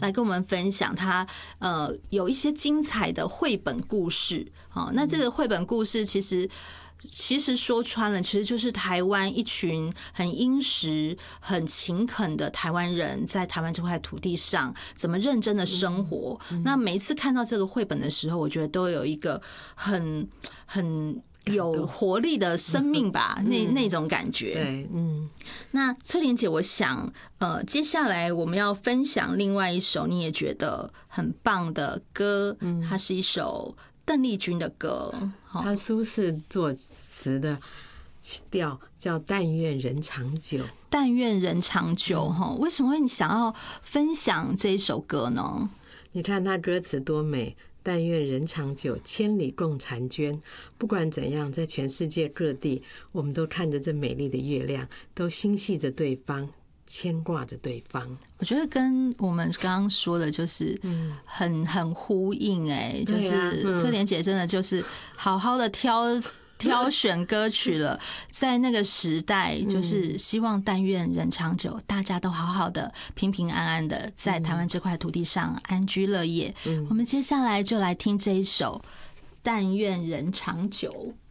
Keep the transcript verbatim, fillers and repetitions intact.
来跟我们分享他呃有一些精彩的绘本故事。好，那这个绘本故事其实。其实说穿了，其实就是台湾一群很殷实、很勤恳的台湾人，在台湾这块土地上怎么认真的生活。嗯嗯、那每一次看到这个绘本的时候，我觉得都有一个很很有活力的生命吧，嗯、那那种感觉。 对，嗯。 那翠莲姐，我想，呃，接下来我们要分享另外一首你也觉得很棒的歌，嗯、它是一首。邓丽君的歌， 他苏轼作词的曲调叫《但愿人长久》。 但愿人长久，哈，为什么会你想要分享这一首歌呢？ 你看他歌词多美，但愿人长久，千里共婵娟。不管怎样，在全世界各地，我们都看着这美丽的月亮，都心系着对方。牵挂着对方， 我觉得跟我们刚刚说的就是很很呼应哎、欸，就是翠莲姐真的就是好好的挑挑选歌曲了，在那个时代，就是希望但愿人长久，大家都好好的、平平安安的在台湾这块土地上安居乐业。我们接下来就来听这一首《但愿人长久》。